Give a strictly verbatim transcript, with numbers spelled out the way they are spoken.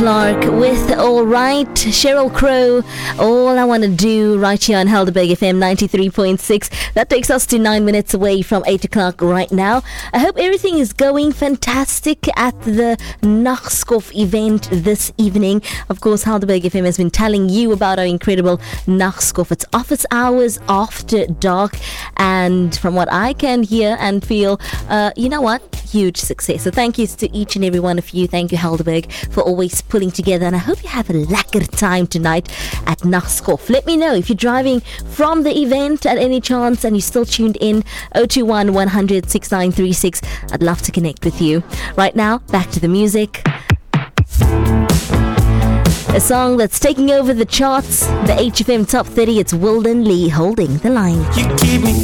Clark with All Right. Sheryl Crow, All I Want to Do, right here on Helderberg F M ninety-three point six. That takes us to nine minutes away from eight o'clock right now. I hope everything is going fantastic at the Nachtskof event this evening. Of course, Helderberg F M has been telling you about our incredible Nachtskof. It's office hours after dark, and from what I can hear and feel, uh, you know what? Huge success. So thank you to each and every one of you. Thank you, Helderberg, for always pulling together. And I hope you have a lekker time tonight at Nachtskof. Let me know if you're driving from the event at any chance and you're still tuned in. oh two one, one hundred, six nine three six. I'd love to connect with you. Right now, back to the music. A song that's taking over the charts, the H F M Top thirty. It's Wilden Lee, Holding the Line. You keep me